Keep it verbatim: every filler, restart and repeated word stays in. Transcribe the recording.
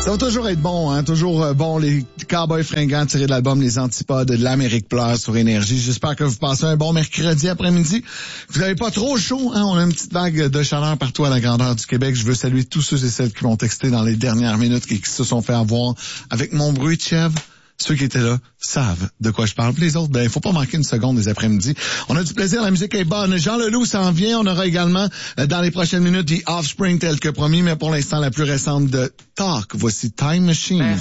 Ça va toujours être bon, hein, toujours euh, bon, les Cowboys fringants tirés de l'album Les Antipodes de l'Amérique pleure sur Énergie. J'espère que vous passez un bon mercredi après-midi. Vous n'avez pas trop chaud, hein, on a une petite vague de chaleur partout à la grandeur du Québec. Je veux saluer tous ceux et celles qui m'ont texté dans les dernières minutes et qui se sont fait avoir avec mon bruit de chèvre. Ceux qui étaient là savent de quoi je parle. Puis les autres, ben, il faut pas manquer une seconde des après-midi. On a du plaisir, la musique est bonne. Jean Leloup s'en vient. On aura également, euh, dans les prochaines minutes, The Offspring tel que promis, mais pour l'instant, la plus récente de Talk. Voici Time Machine.